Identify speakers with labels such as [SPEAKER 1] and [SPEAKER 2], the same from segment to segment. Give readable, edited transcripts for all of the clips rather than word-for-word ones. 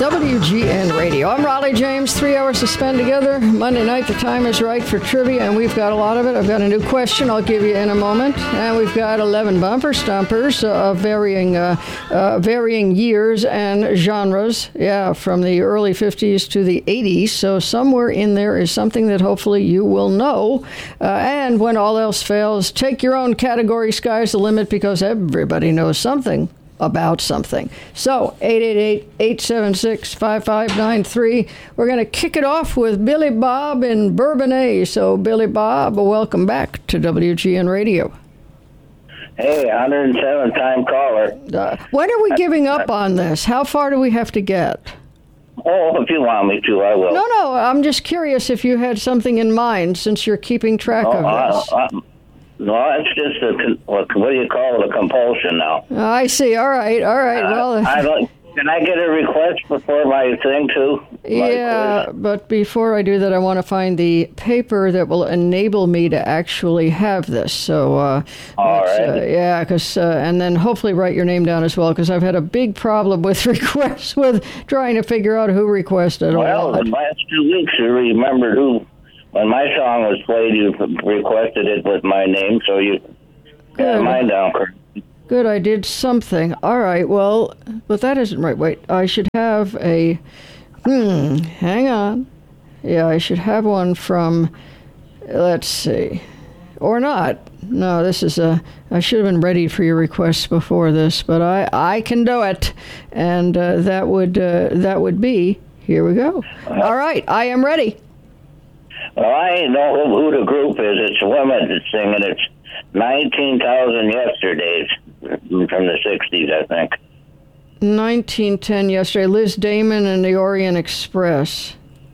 [SPEAKER 1] WGN Radio. I'm Raleigh James. 3 hours to spend together. Monday night, the time is right for trivia, and we've got a lot of it. I've got a new question I'll give you in a moment. And we've got 11 bumper stumpers of varying years and genres. Yeah, from the early 50s to the 80s. So somewhere in there is something that hopefully you will know. And when all else fails, take your own category. Sky's the limit, because everybody knows something about something. So, 888-876-5593. We're going to kick it off with Billy Bob in Bourbonnais. So, Billy Bob, welcome back to WGN Radio.
[SPEAKER 2] Hey, 107-time caller.
[SPEAKER 1] When are we giving up on this? How far do we have to get?
[SPEAKER 2] Oh, if you want me to, I will.
[SPEAKER 1] No, I'm just curious if you had something in mind, since you're keeping track of this.
[SPEAKER 2] No, it's just what do you call it, a compulsion now.
[SPEAKER 1] I see. All right. Well,
[SPEAKER 2] can I get a request before my thing, too?
[SPEAKER 1] Yeah, but before I do that, I want to find the paper that will enable me to actually have this. So,
[SPEAKER 2] all right.
[SPEAKER 1] Yeah, and then hopefully write your name down as well, because I've had a big problem with requests, with trying to figure out who requested.
[SPEAKER 2] Well, the last 2 weeks, you remembered who. When my song was played, you requested it with my name, so you got mine down.
[SPEAKER 1] Good, I did something. All right, well, but that isn't right. Wait, I should have a... hang on. Yeah, I should have one from... Let's see. Or not. No, this is a... I should have been ready for your requests before this, but I can do it. And that would be... Here we go. All right, I am ready.
[SPEAKER 2] Well, I know who the group is. It's a woman that's singing. It's 19,000 Yesterdays from the 60s, I think.
[SPEAKER 1] 1910 Yesterday. Liz Damon and the Orient Express.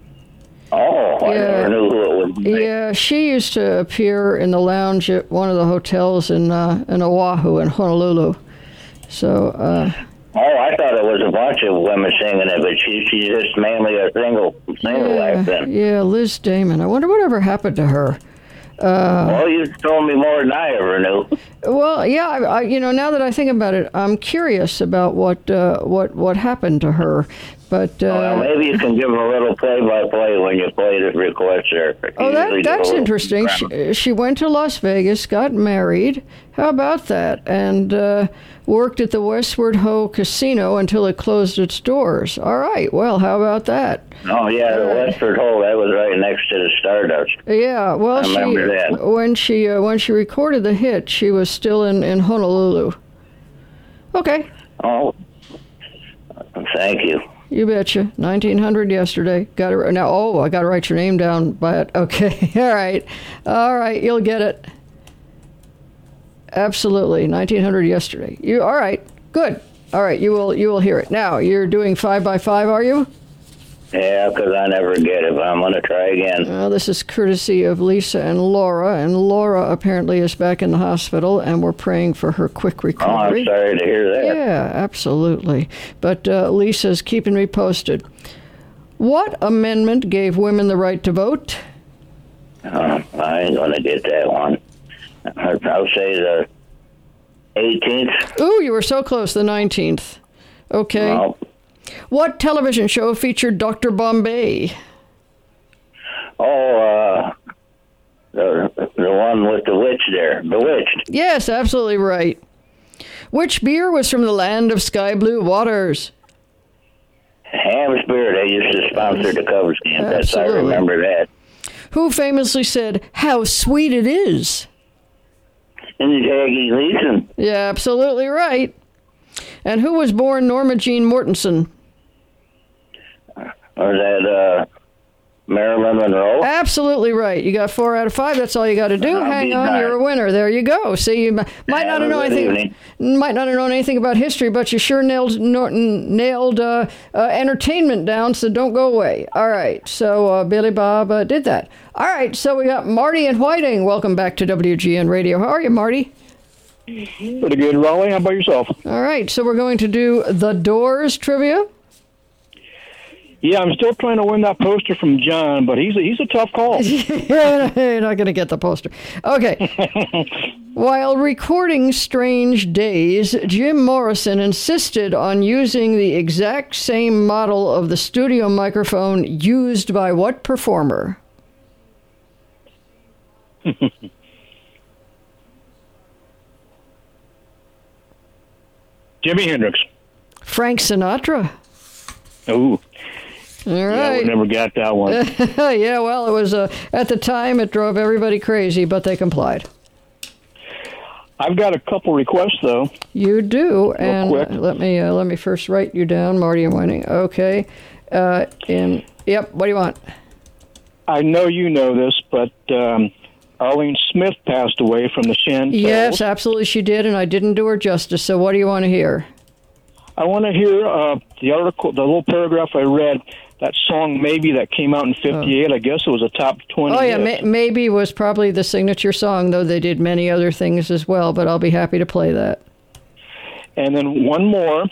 [SPEAKER 2] Oh, I never knew who it would be.
[SPEAKER 1] Yeah, she used to appear in the lounge at one of the hotels in Oahu, in Honolulu. So...
[SPEAKER 2] I thought it was a bunch of women singing it, but she's just mainly a single act then.
[SPEAKER 1] Yeah, Liz Damon. I wonder whatever happened to her.
[SPEAKER 2] Well, you told me more than I ever knew.
[SPEAKER 1] Well, yeah, I now that I think about it, I'm curious about what happened to her. But
[SPEAKER 2] well, maybe you can give them a little play-by-play when you play the request there.
[SPEAKER 1] Oh, that's interesting. She went to Las Vegas, got married. How about that? And worked at the Westward Ho Casino until it closed its doors. All right. Well, how about that?
[SPEAKER 2] Oh, yeah, the Westward Ho, that was right next to the Stardust.
[SPEAKER 1] Yeah, well,
[SPEAKER 2] I remember that.
[SPEAKER 1] When she recorded the hit, she was still in Honolulu. Okay.
[SPEAKER 2] Oh, thank you.
[SPEAKER 1] You betcha. 1900 Yesterday. Got it now. Oh, I got to write your name down by it. Okay. All right. You'll get it. Absolutely. 1900 Yesterday. All right. Good. All right. You will hear it. Now, you're doing 5x5, are you?
[SPEAKER 2] Yeah, because I never get it, but I'm going to try again.
[SPEAKER 1] Well, this is courtesy of Lisa and Laura apparently is back in the hospital, and we're praying for her quick recovery.
[SPEAKER 2] Oh, I'm sorry to hear that.
[SPEAKER 1] Yeah, absolutely. But Lisa's keeping me posted. What amendment gave women the right to vote?
[SPEAKER 2] I ain't going to get that one. I'll say the 18th.
[SPEAKER 1] Ooh, you were so close, the 19th. Okay.
[SPEAKER 2] Well,
[SPEAKER 1] what television show featured Dr. Bombay?
[SPEAKER 2] Oh, the one with the witch there, Bewitched.
[SPEAKER 1] Yes, absolutely right. Which beer was from the land of sky blue waters?
[SPEAKER 2] Ham's Beer, they used to sponsor the Cubs games. That's, I
[SPEAKER 1] Absolutely.
[SPEAKER 2] remember that.
[SPEAKER 1] Who famously said, "How sweet it is"?
[SPEAKER 2] And Jackie Leeson.
[SPEAKER 1] Yeah, absolutely right. And who was born Norma Jean Mortensen?
[SPEAKER 2] Or that Marilyn Monroe?
[SPEAKER 1] Absolutely right. You got 4 out of 5. That's all you got to do. Hang on, you're a winner. There you go. See, you might not have known anything about history, but you sure nailed entertainment down. So don't go away. All right. So Billy Bob did that. All right. So we got Marty and Whiting. Welcome back to WGN Radio. How are you, Marty?
[SPEAKER 3] Pretty good, Raleigh. How about yourself?
[SPEAKER 1] All right. So we're going to do the Doors trivia.
[SPEAKER 3] Yeah, I'm still trying to win that poster from John, but he's a tough call.
[SPEAKER 1] You're not going to get the poster. Okay. While recording Strange Days, Jim Morrison insisted on using the exact same model of the studio microphone used by what performer?
[SPEAKER 3] Jimi Hendrix.
[SPEAKER 1] Frank Sinatra.
[SPEAKER 3] Ooh.
[SPEAKER 1] All
[SPEAKER 3] Yeah,
[SPEAKER 1] right.
[SPEAKER 3] we never got that one.
[SPEAKER 1] Yeah, well, it was at the time it drove everybody crazy, but they complied.
[SPEAKER 3] I've got a couple requests, though.
[SPEAKER 1] You do, and
[SPEAKER 3] quick.
[SPEAKER 1] let me first write you down, Marty and Whiting. Okay, yep. What do you want?
[SPEAKER 3] I know you know this, but Arlene Smith passed away from the Chantels.
[SPEAKER 1] Yes, absolutely, she did, and I didn't do her justice. So, what do you want to hear?
[SPEAKER 3] I want to hear the article, the little paragraph I read. That song, Maybe, that came out in '58. I guess it was a top 20.
[SPEAKER 1] Oh yeah, Maybe was probably the signature song, though they did many other things as well. But I'll be happy to play that.
[SPEAKER 3] And then one more.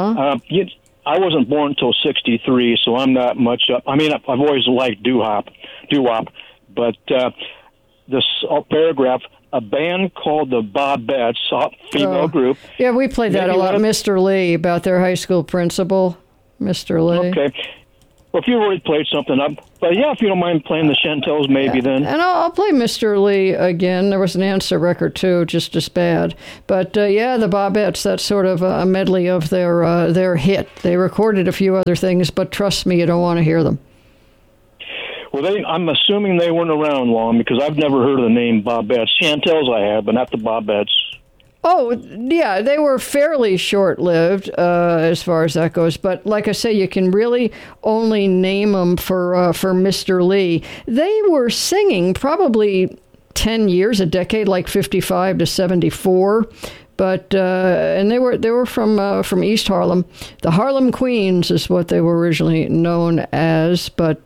[SPEAKER 3] I wasn't born until '63, so I'm not much up. I mean, I've always liked doo-wop, but this paragraph, a band called the Bobettes, female group.
[SPEAKER 1] Yeah, we played that a lot. Mr. Lee, about their high school principal, Mr. Lee.
[SPEAKER 3] Okay. Well, if you already played something up, but yeah, if you don't mind playing the Chantels, maybe then.
[SPEAKER 1] And I'll play Mr. Lee again. There was an answer record too, just as bad. But yeah, the Bobettes, that's sort of a medley of their hit. They recorded a few other things, but trust me, you don't want to hear them.
[SPEAKER 3] Well, I'm assuming they weren't around long because I've never heard of the name Bobettes. Chantels I have, but not the Bobettes.
[SPEAKER 1] Oh, yeah, they were fairly short-lived as far as that goes. But like I say, you can really only name them for Mr. Lee. They were singing probably 10 years, a decade, like 55 to 74. But and they were from East Harlem. The Harlem Queens is what they were originally known as. But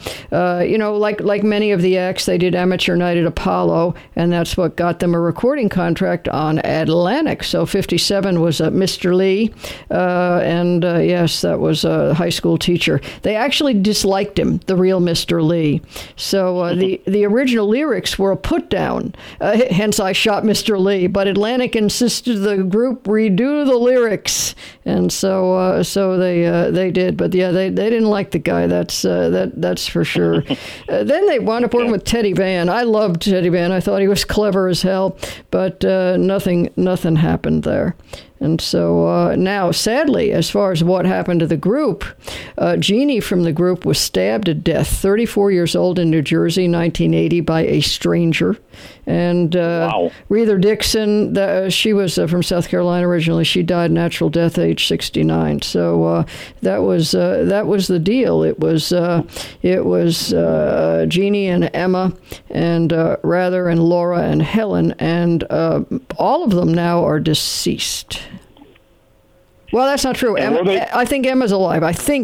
[SPEAKER 1] like many of the acts, they did Amateur Night at Apollo, and that's what got them a recording contract on Atlantic. So 57 was Mr. Lee, and yes, that was a high school teacher. They actually disliked him, the real Mr. Lee. So the original lyrics were a put down. Hence, I shot Mr. Lee. But Atlantic insisted the group redo the lyrics, and so they did. But yeah, they didn't like the guy. That's for sure. Then they wound up working with Teddy Van. I loved Teddy Van. I thought he was clever as hell, but nothing happened there. And so now, sadly, as far as what happened to the group, Jeannie from the group was stabbed to death, 34 years old in New Jersey, 1980, by a stranger. And
[SPEAKER 3] wow.
[SPEAKER 1] Reather Dixon, she was from South Carolina originally. She died natural death, age 69. So that was the deal. It was Jeannie and Emma, and Rather and Laura and Helen, and all of them now are deceased. Well, that's not true. I think Emma's alive.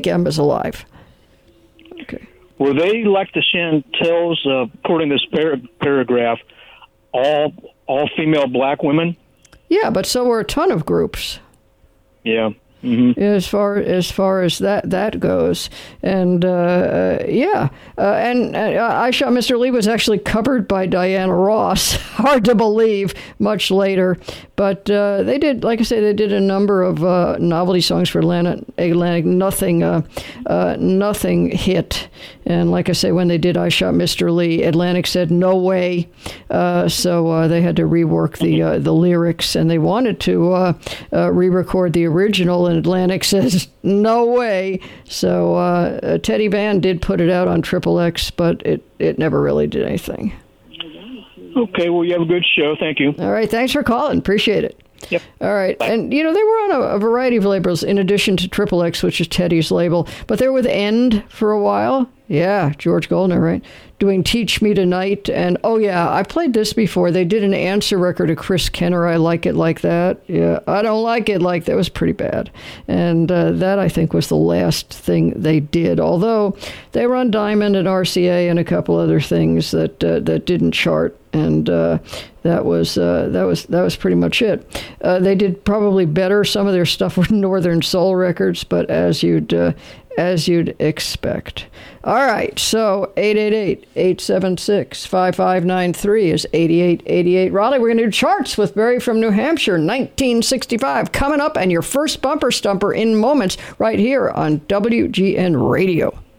[SPEAKER 1] Okay.
[SPEAKER 3] Were they like the Chantels, according to this paragraph, all female black women?
[SPEAKER 1] Yeah, but so were a ton of groups.
[SPEAKER 3] Yeah. Mm-hmm.
[SPEAKER 1] As far as that goes, and and I Shot Mr. Lee was actually covered by Diana Ross. Hard to believe, much later, but they did, like I say, they did a number of novelty songs for Atlantic. Nothing hit, and like I say, when they did I Shot Mr. Lee, Atlantic said no way, so they had to rework the lyrics, and they wanted to re-record the original. And Atlantic says, no way. So Teddy Van did put it out on XXX, but it never really did anything.
[SPEAKER 3] Okay, well, you have a good show. Thank you.
[SPEAKER 1] All right, thanks for calling. Appreciate it.
[SPEAKER 3] Yep.
[SPEAKER 1] All right.
[SPEAKER 3] Bye.
[SPEAKER 1] And, they were on a variety of labels in addition to XXX, which is Teddy's label. But they were with End for a while. Yeah, George Goldner, right? Doing Teach Me Tonight. And, oh, yeah, I played this before. They did an answer record to Chris Kenner, I Like It Like That. Yeah, I Don't Like It Like That. It was pretty bad. And that, I think, was the last thing they did. Although they were on Diamond and RCA and a couple other things that didn't chart And that was pretty much it. They did probably better some of their stuff with Northern Soul Records, but as you'd expect. All right, so 888-876-5593 is 8888. Raleigh, we're going to do charts with Barry from New Hampshire, 1965, coming up, and your first bumper stumper in moments right here on WGN Radio.